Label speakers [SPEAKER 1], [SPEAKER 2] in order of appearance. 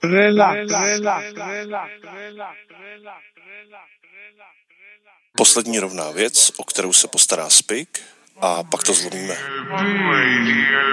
[SPEAKER 1] Poslední rovná věc, o kterou se postará Spik, a pak to zlomíme.